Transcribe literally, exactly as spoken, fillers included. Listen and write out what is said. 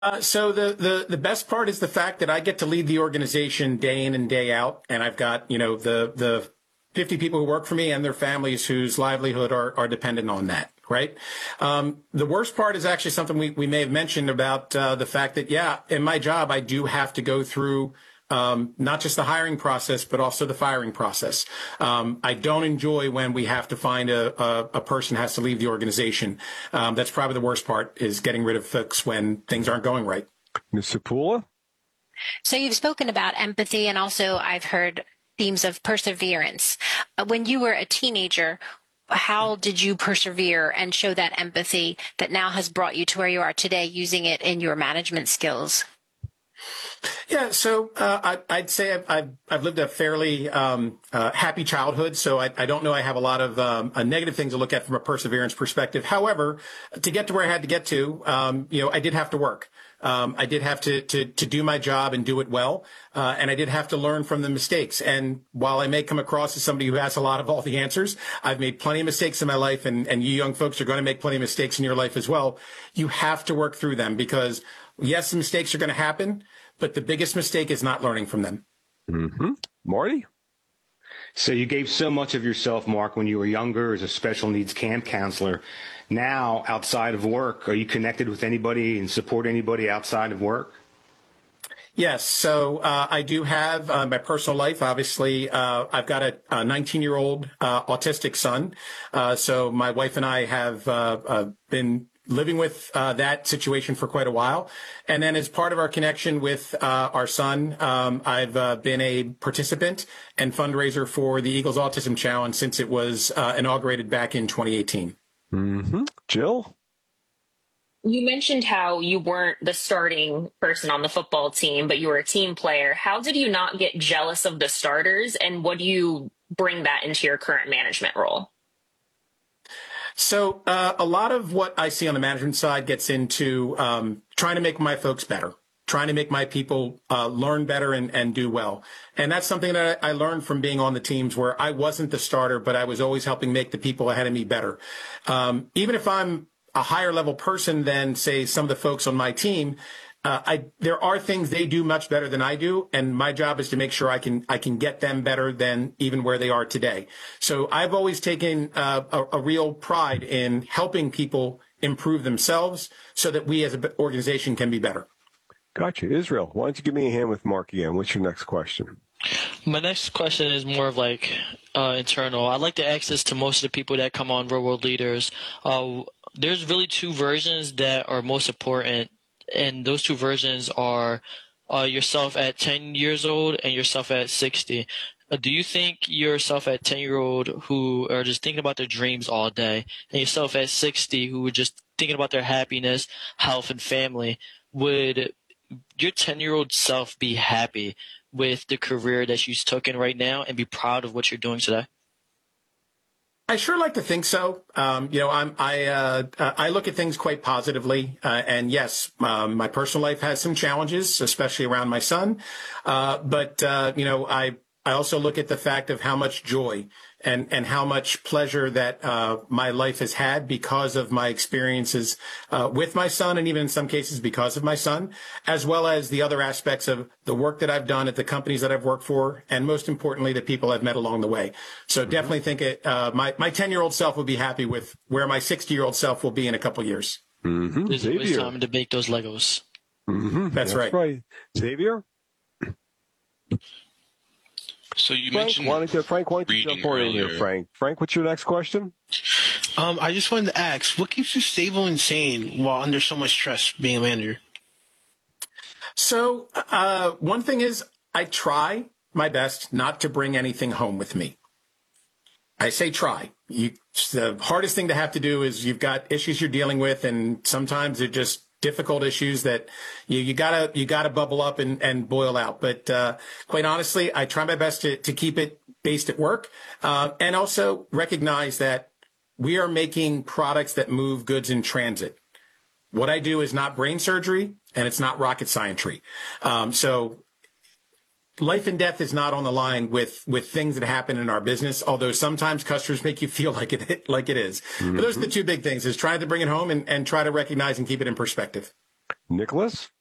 Uh, so the, the the best part is the fact that I get to lead the organization day in and day out, and I've got you know the the fifty people who work for me and their families whose livelihood are are dependent on that. Right. Um, the worst part is actually something we, we may have mentioned about uh, the fact that, yeah, in my job, I do have to go through um, not just the hiring process, but also the firing process. Um, I don't enjoy when we have to find a, a, a person has to leave the organization. Um, that's probably the worst part, is getting rid of folks when things aren't going right. Miz Sapula? So you've spoken about empathy, and also I've heard themes of perseverance. Uh, When you were a teenager, how did you persevere and show that empathy that now has brought you to where you are today, using it in your management skills? Yeah, so uh, I, I'd say I've, I've, I've lived a fairly um, uh, happy childhood, so I, I don't know I have a lot of um, uh, negative things to look at from a perseverance perspective. However, to get to where I had to get to, um, you know, I did have to work. Um, I did have to, to, to do my job and do it well. Uh, and I did have to learn from the mistakes. And while I may come across as somebody who has a lot of all the answers, I've made plenty of mistakes in my life. And, and you young folks are going to make plenty of mistakes in your life as well. You have to work through them because, yes, mistakes are going to happen, but the biggest mistake is not learning from them. Mm-hmm. Marty? So you gave so much of yourself, Mark, when you were younger as a special needs camp counselor. Now, outside of work, are you connected with anybody and support anybody outside of work? Yes. So uh, I do have uh, my personal life. Obviously, uh, I've got a nineteen-year-old uh, autistic son. Uh, so my wife and I have uh, uh, been living with uh, that situation for quite a while. And then as part of our connection with uh, our son, um, I've uh, been a participant and fundraiser for the Eagles Autism Challenge since it was uh, inaugurated back in twenty eighteen. Mm-hmm. Jill? You mentioned how you weren't the starting person on the football team, but you were a team player. How did you not get jealous of the starters, and what do you bring that into your current management role? So uh, a lot of what I see on the management side gets into um, trying to make my folks better, trying to make my people uh, learn better and, and do well. And that's something that I learned from being on the teams where I wasn't the starter, but I was always helping make the people ahead of me better. Um, even if I'm a higher level person than, say, some of the folks on my team, uh, I, there are things they do much better than I do, and my job is to make sure I can I can get them better than even where they are today. So I've always taken uh, a, a real pride in helping people improve themselves so that we as an organization can be better. Gotcha. Israel, why don't you give me a hand with Mark again? What's your next question? My next question is more of like uh, internal. I like to ask this to most of the people that come on Real World Leaders. Uh, there's really two versions that are most important, and those two versions are uh, yourself at ten years old and yourself at sixty. Uh, do you think yourself at ten-year-old who are just thinking about their dreams all day, and yourself at sixty who are just thinking about their happiness, health, and family, would your ten-year-old self be happy with the career that she's taken right now and be proud of what you're doing today? I sure like to think so. Um, you know, I'm, I uh, I look at things quite positively, uh, and yes, um, my personal life has some challenges, especially around my son. Uh, but uh, you know, I I also look at the fact of how much joy and and how much pleasure that uh, my life has had because of my experiences uh, with my son, and even in some cases because of my son, as well as the other aspects of the work that I've done at the companies that I've worked for, and most importantly, the people I've met along the way. So mm-hmm. definitely think it. Uh, my my ten-year-old self will be happy with where my sixty-year-old self will be in a couple years. Mm-hmm. There's Xavier. always time to bake those Legos. Mm-hmm. That's, That's right. right. Xavier? So you Frank, mentioned why don't you, Frank, why don't you jump on in here, Frank? Frank, what's your next question? Um, I just wanted to ask, what keeps you stable and sane while under so much stress being a manager? So uh, one thing is I try my best not to bring anything home with me. I say try. You, the hardest thing to have to do is you've got issues you're dealing with, and sometimes they're just difficult issues that you, you gotta you gotta bubble up and, and boil out. But uh, quite honestly, I try my best to, to keep it based at work, uh, and also recognize that we are making products that move goods in transit. What I do is not brain surgery, and it's not rocket scientry. Um, so life and death is not on the line with with things that happen in our business, although sometimes customers make you feel like it like it is. Mm-hmm. But those are the two big things, is trying to bring it home and, and try to recognize and keep it in perspective. Nicholas?